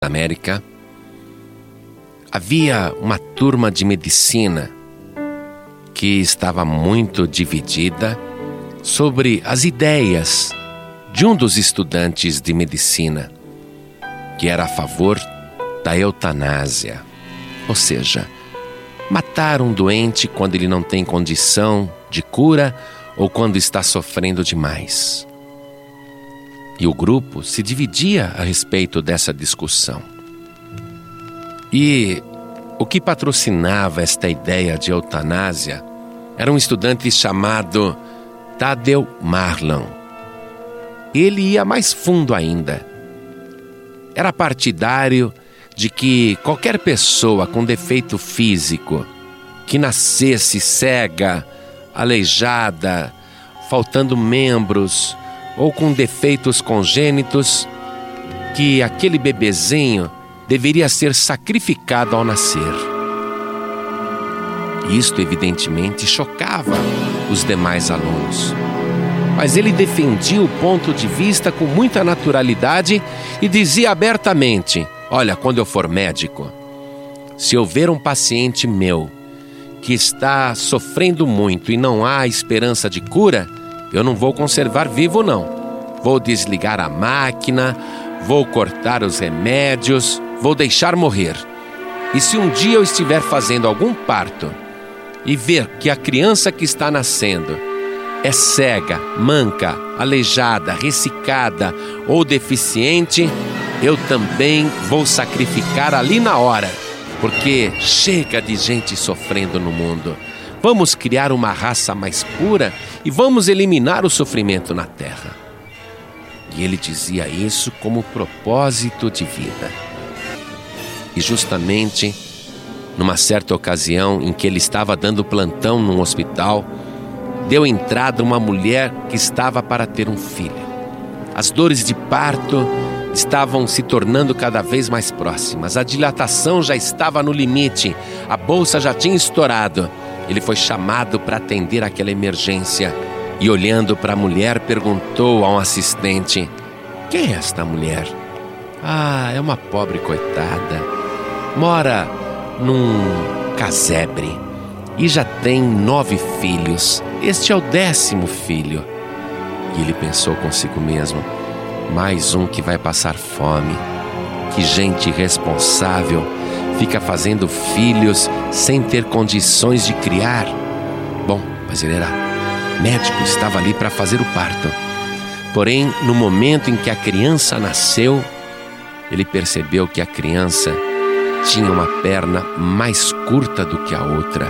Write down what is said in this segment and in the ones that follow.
América, havia uma turma de medicina que estava muito dividida sobre as ideias de um dos estudantes de medicina, que era a favor da eutanásia, ou seja, matar um doente quando ele não tem condição de cura ou quando está sofrendo demais. E o grupo se dividia a respeito dessa discussão. E o que patrocinava esta ideia de eutanásia era um estudante chamado Tadeu Marlon. Ele ia mais fundo ainda. Era partidário de que qualquer pessoa com defeito físico, que nascesse cega, aleijada, faltando membros ou com defeitos congênitos, que aquele bebezinho deveria ser sacrificado ao nascer. Isto evidentemente chocava os demais alunos, mas ele defendia o ponto de vista com muita naturalidade e dizia abertamente: olha, quando eu for médico, se eu ver um paciente meu que está sofrendo muito e não há esperança de cura, eu não vou conservar vivo, não. Vou desligar a máquina, vou cortar os remédios, vou deixar morrer. E se um dia eu estiver fazendo algum parto e ver que a criança que está nascendo é cega, manca, aleijada, ressecada ou deficiente, eu também vou sacrificar ali na hora, porque chega de gente sofrendo no mundo. Vamos criar uma raça mais pura e vamos eliminar o sofrimento na terra. E ele dizia isso como propósito de vida. E justamente numa certa ocasião em que ele estava dando plantão num hospital, deu entrada uma mulher que estava para ter um filho. As dores de parto estavam se tornando cada vez mais próximas. A dilatação já estava no limite. A bolsa já tinha estourado. Ele foi chamado para atender aquela emergência e, olhando para a mulher, perguntou a um assistente: quem é esta mulher? Ah, é uma pobre coitada. Mora num casebre e já tem 9 filhos. Este é o 10º filho. E ele pensou consigo mesmo: mais um que vai passar fome. Que gente irresponsável fica fazendo filhos sem ter condições de criar. Bom, mas ele era médico, estava ali para fazer o parto. Porém, no momento em que a criança nasceu, ele percebeu que a criança tinha uma perna mais curta do que a outra.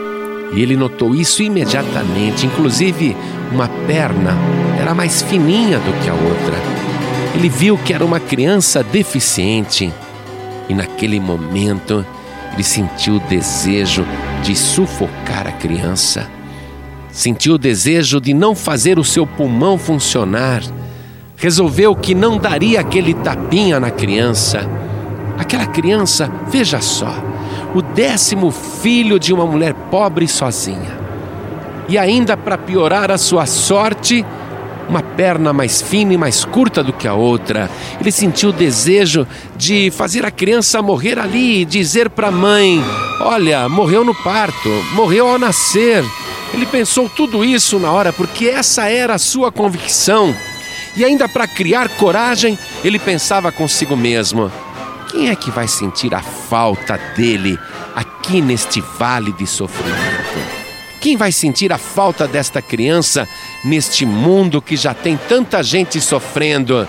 E ele notou isso imediatamente. Inclusive, uma perna era mais fininha do que a outra. Ele viu que era uma criança deficiente. E naquele momento, ele sentiu o desejo de sufocar a criança. Sentiu o desejo de não fazer o seu pulmão funcionar. Resolveu que não daria aquele tapinha na criança. Aquela criança, veja só, o 10º filho de uma mulher pobre e sozinha. E ainda para piorar a sua sorte, uma perna mais fina e mais curta do que a outra. Ele sentiu o desejo de fazer a criança morrer ali e dizer para a mãe: olha, morreu no parto, morreu ao nascer. Ele pensou tudo isso na hora, porque essa era a sua convicção. E ainda para criar coragem, ele pensava consigo mesmo: quem é que vai sentir a falta dele aqui neste vale de sofrimento? Quem vai sentir a falta desta criança neste mundo que já tem tanta gente sofrendo?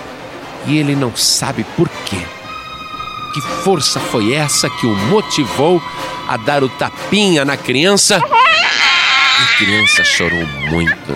E ele não sabe por quê. Que força foi essa que o motivou a dar o tapinha na criança? E a criança chorou muito.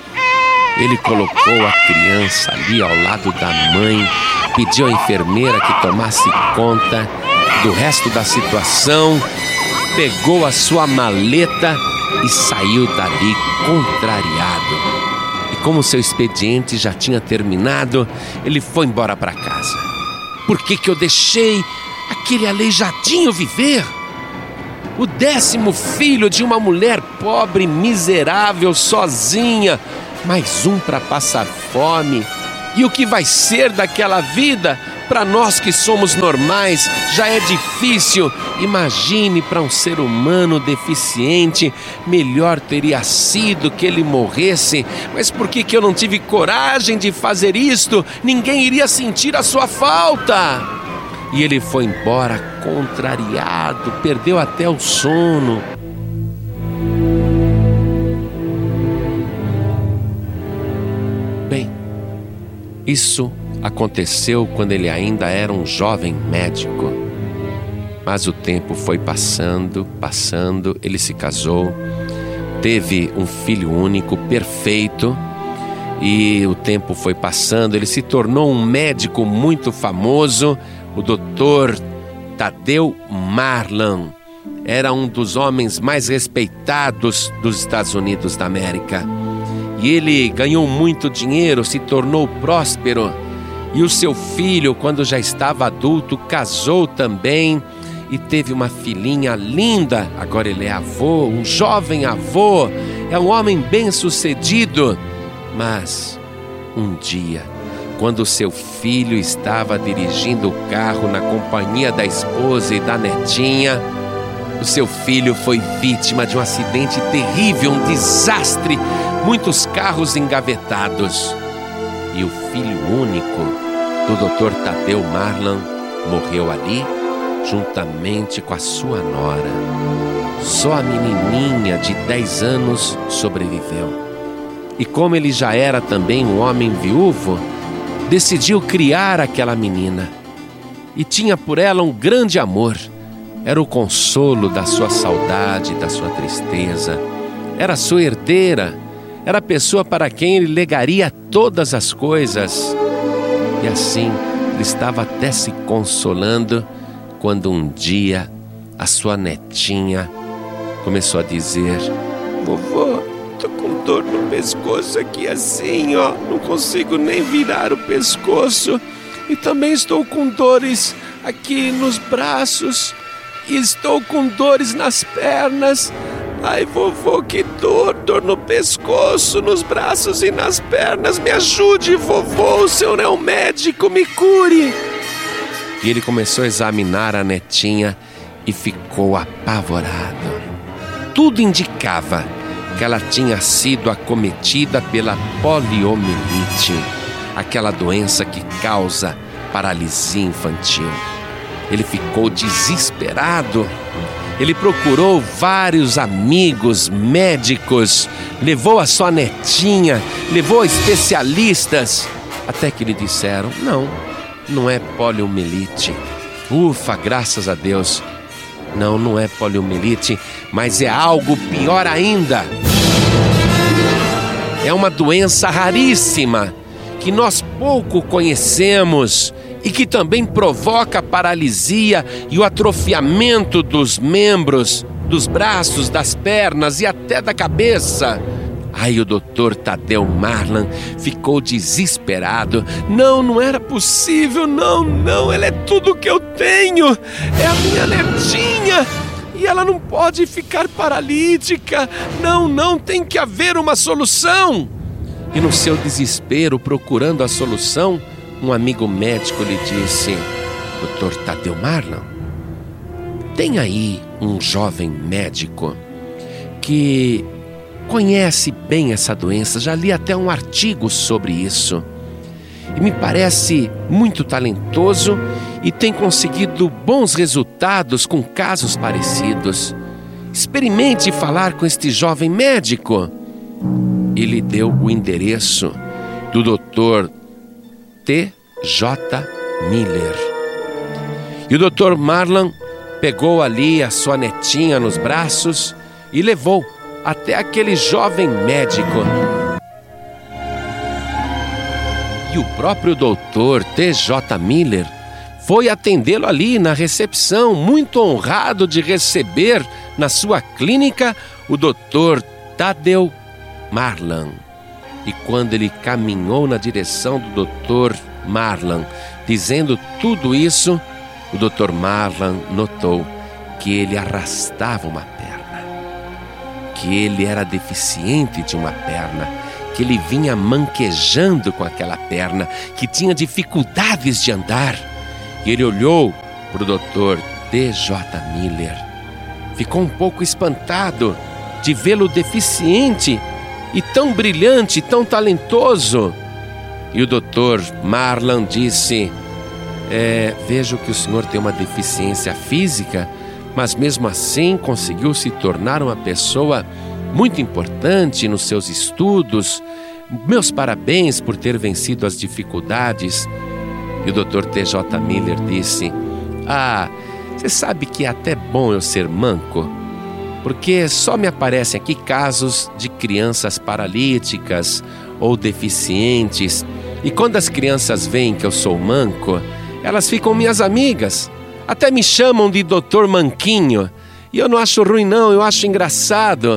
Ele colocou a criança ali ao lado da mãe, pediu à enfermeira que tomasse conta do resto da situação, pegou a sua maleta e saiu dali contrariado. E como seu expediente já tinha terminado, ele foi embora para casa. Por que eu deixei aquele aleijadinho viver? O 10º filho de uma mulher pobre, miserável, sozinha. Mais um para passar fome. E o que vai ser daquela vida para nós que somos normais já é difícil. Imagine para um ser humano deficiente. Melhor teria sido que ele morresse. Mas por que eu não tive coragem de fazer isto? Ninguém iria sentir a sua falta. E ele foi embora contrariado, perdeu até o sono. Bem, isso aconteceu quando ele ainda era um jovem médico. Mas o tempo foi passando, ele se casou, teve um filho único, perfeito, e o tempo foi passando, ele se tornou um médico muito famoso, o Dr. Tadeu Marlan. Era um dos homens mais respeitados dos Estados Unidos da América. E ele ganhou muito dinheiro, se tornou próspero. E o seu filho, quando já estava adulto, casou também e teve uma filhinha linda. Agora ele é avô, um jovem avô, é um homem bem-sucedido. Mas um dia, quando seu filho estava dirigindo o carro na companhia da esposa e da netinha, o seu filho foi vítima de um acidente terrível, um desastre, muitos carros engavetados. E o filho único do Dr. Tadeu Marlan morreu ali, juntamente com a sua nora. Só a menininha de 10 anos sobreviveu. E como ele já era também um homem viúvo, decidiu criar aquela menina. E tinha por ela um grande amor. Era o consolo da sua saudade, da sua tristeza. Era sua herdeira. Era a pessoa para quem ele legaria todas as coisas. E assim, ele estava até se consolando quando um dia a sua netinha começou a dizer: vovô, tô com dor no pescoço aqui assim, ó. Não consigo nem virar o pescoço. E também estou com dores aqui nos braços. E estou com dores nas pernas. Ai, vovô, que dor no pescoço, nos braços e nas pernas. Me ajude, vovô, o senhor é um médico, me cure. E ele começou a examinar a netinha e ficou apavorado. Tudo indicava que ela tinha sido acometida pela poliomielite, aquela doença que causa paralisia infantil. Ele ficou desesperado. Ele procurou vários amigos médicos, levou a sua netinha, levou a especialistas, até que lhe disseram: não é poliomielite. Ufa, graças a Deus. Não é poliomielite, mas é algo pior ainda. É uma doença raríssima, que nós pouco conhecemos e que também provoca paralisia e o atrofiamento dos membros, dos braços, das pernas e até da cabeça. Aí o Dr. Tadeu Marlan ficou desesperado. Não era possível, não, ela é tudo que eu tenho, é a minha netinha. E ela não pode ficar paralítica, não, tem que haver uma solução. E no seu desespero, procurando a solução, um amigo médico lhe disse: Dr. Tadeu Marlan, tem aí um jovem médico que conhece bem essa doença, já li até um artigo sobre isso, e me parece muito talentoso e tem conseguido bons resultados com casos parecidos. Experimente falar com este jovem médico. Ele deu o endereço do Dr. T.J. Miller. E o Dr. Marlan pegou ali a sua netinha nos braços e levou até aquele jovem médico. E o próprio Dr. T.J. Miller foi atendê-lo ali na recepção, muito honrado de receber na sua clínica o Dr. Tadeu Marlan. E quando ele caminhou na direção do Dr. Marlan, dizendo tudo isso, o Dr. Marlan notou que ele arrastava uma perna, que ele era deficiente de uma perna, que ele vinha manquejando com aquela perna, que tinha dificuldades de andar. E ele olhou para o Dr. T.J. Miller. Ficou um pouco espantado de vê-lo deficiente e tão brilhante, tão talentoso. E o Dr. Marlan disse: vejo que o senhor tem uma deficiência física, mas mesmo assim conseguiu se tornar uma pessoa muito importante nos seus estudos. Meus parabéns por ter vencido as dificuldades. E o Dr. T.J. Miller disse: você sabe que é até bom eu ser manco, porque só me aparecem aqui casos de crianças paralíticas ou deficientes, e quando as crianças veem que eu sou manco, elas ficam minhas amigas, até me chamam de Dr. Manquinho, e eu não acho ruim não, eu acho engraçado.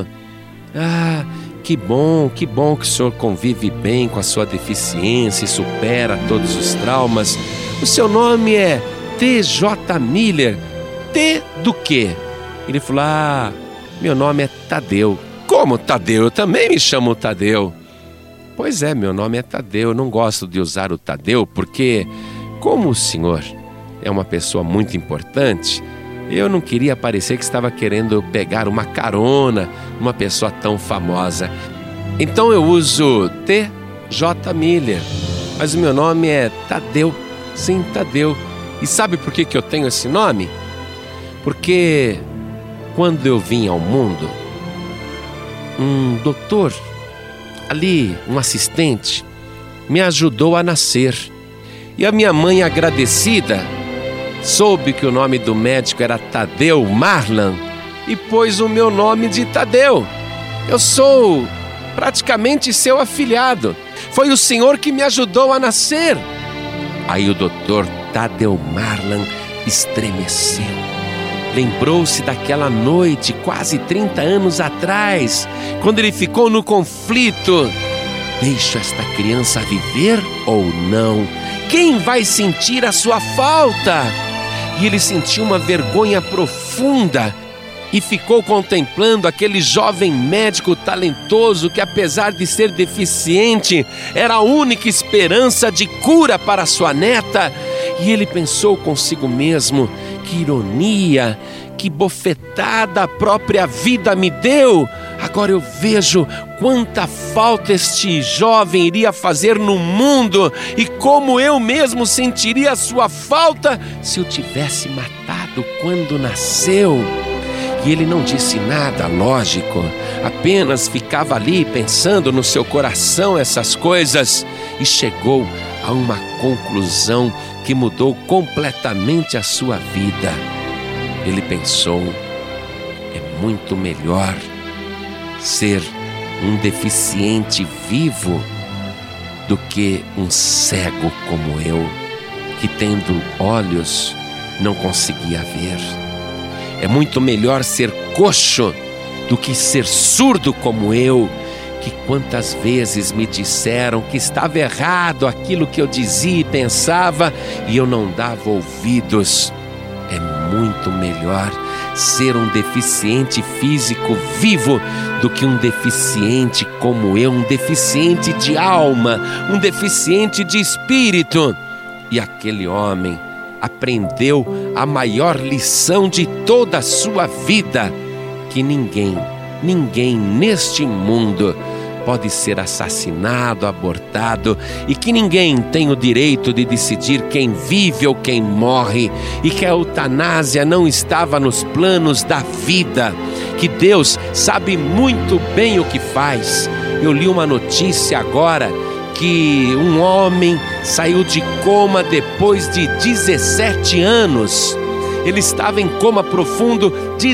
Que bom que o senhor convive bem com a sua deficiência e supera todos os traumas. O seu nome é T.J. Miller. T do quê? Ele falou: meu nome é Tadeu. Como Tadeu? Eu também me chamo Tadeu. Pois é, meu nome é Tadeu. Eu não gosto de usar o Tadeu porque, como o senhor é uma pessoa muito importante, eu não queria parecer que estava querendo pegar uma carona numa pessoa tão famosa. Então eu uso T.J. Miller, mas o meu nome é Tadeu. Sim, Tadeu. E sabe por que eu tenho esse nome? Porque quando eu vim ao mundo, um doutor ali, um assistente, me ajudou a nascer. E a minha mãe, agradecida, soube que o nome do médico era Tadeu Marlan e pôs o meu nome de Tadeu. Eu sou praticamente seu afilhado. Foi o senhor que me ajudou a nascer. Aí o doutor Tadeu Marlan estremeceu. Lembrou-se daquela noite, quase 30 anos atrás, quando ele ficou no conflito: deixo esta criança viver ou não? Quem vai sentir a sua falta? E ele sentiu uma vergonha profunda e ficou contemplando aquele jovem médico talentoso que, apesar de ser deficiente, era a única esperança de cura para sua neta. E ele pensou consigo mesmo: que ironia, que bofetada a própria vida me deu. Agora eu vejo quanta falta este jovem iria fazer no mundo e como eu mesmo sentiria a sua falta se o tivesse matado quando nasceu. E ele não disse nada, lógico, apenas ficava ali pensando no seu coração essas coisas e chegou a uma conclusão que mudou completamente a sua vida. Ele pensou: é muito melhor ser um deficiente vivo do que um cego como eu, que tendo olhos não conseguia ver. É muito melhor ser coxo do que ser surdo como eu, que quantas vezes me disseram que estava errado aquilo que eu dizia e pensava e eu não dava ouvidos. É muito melhor ser um deficiente físico vivo do que um deficiente como eu, um deficiente de alma, um deficiente de espírito. E aquele homem aprendeu a maior lição de toda a sua vida: que ninguém neste mundo pode ser assassinado, abortado, e que ninguém tem o direito de decidir quem vive ou quem morre, e que a eutanásia não estava nos planos da vida, que Deus sabe muito bem o que faz. Eu li uma notícia agora que um homem saiu de coma depois de 17 anos. Ele estava em coma profundo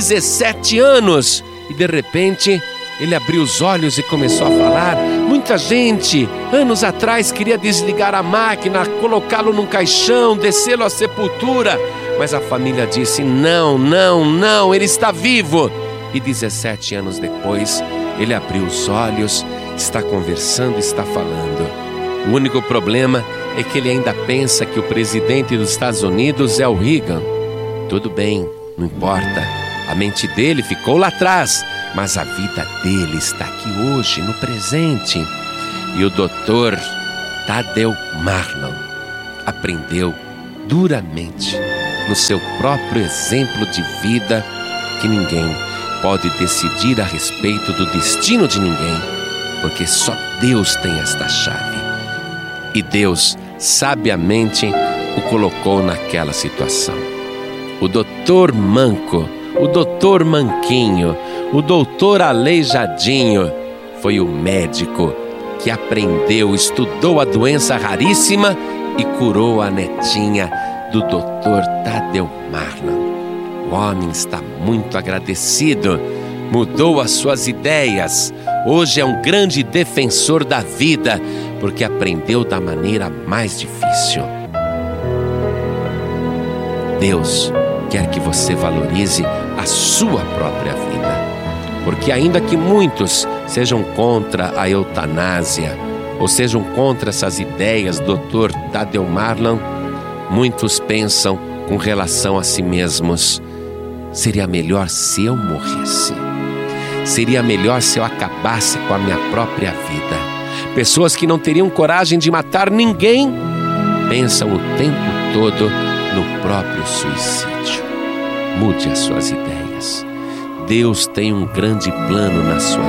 17 anos e de repente ele abriu os olhos e começou a falar. Muita gente, anos atrás, queria desligar a máquina, colocá-lo num caixão, descê-lo à sepultura. Mas a família disse: não, ele está vivo. E 17 anos depois, ele abriu os olhos, está conversando, está falando. O único problema é que ele ainda pensa que o presidente dos Estados Unidos é o Reagan. Tudo bem, não importa. A mente dele ficou lá atrás, mas a vida dele está aqui hoje, no presente. E o Dr. Tadeu Marlan aprendeu duramente no seu próprio exemplo de vida que ninguém pode decidir a respeito do destino de ninguém, porque só Deus tem esta chave. E Deus, sabiamente, o colocou naquela situação. O doutor manco, o doutor manquinho, o doutor aleijadinho foi o médico que aprendeu, estudou a doença raríssima e curou a netinha do doutor Tadeu Marlan. O homem está muito agradecido, mudou as suas ideias. Hoje é um grande defensor da vida, porque aprendeu da maneira mais difícil. Deus quer que você valorize a sua própria vida, porque ainda que muitos sejam contra a eutanásia, ou sejam contra essas ideias do Dr. Tadeu Marlan, muitos pensam com relação a si mesmos: seria melhor se eu morresse, seria melhor se eu acabasse com a minha própria vida. Pessoas que não teriam coragem de matar ninguém pensam o tempo todo no próprio suicídio. Mude as suas ideias. Deus tem um grande plano na sua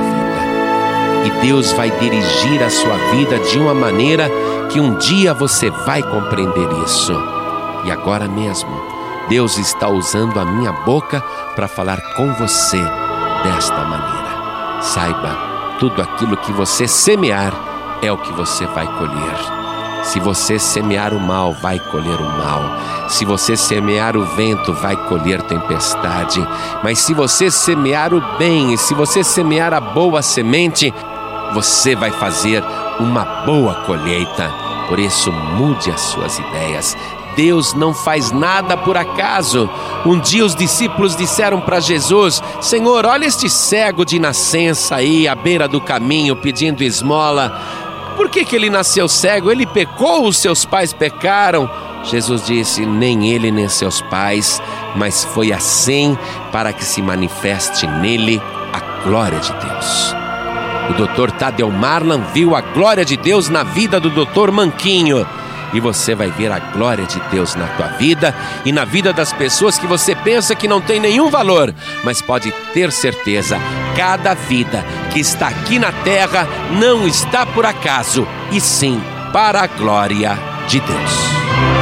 vida, e Deus vai dirigir a sua vida de uma maneira que um dia você vai compreender isso. E agora mesmo, Deus está usando a minha boca para falar com você desta maneira. Saiba, tudo aquilo que você semear é o que você vai colher. Se você semear o mal, vai colher o mal. Se você semear o vento, vai colher tempestade. Mas se você semear o bem e se você semear a boa semente, você vai fazer uma boa colheita. Por isso, mude as suas ideias. Deus não faz nada por acaso. Um dia os discípulos disseram para Jesus: Senhor, olha este cego de nascença aí à beira do caminho pedindo esmola. Por que ele nasceu cego? Ele pecou, os seus pais pecaram? Jesus disse: nem ele nem seus pais, mas foi assim para que se manifeste nele a glória de Deus. O Dr. Tadeu Marlan viu a glória de Deus na vida do Dr. Manquinho. E você vai ver a glória de Deus na tua vida e na vida das pessoas que você pensa que não tem nenhum valor. Mas pode ter certeza, cada vida que está aqui na terra não está por acaso, e sim para a glória de Deus.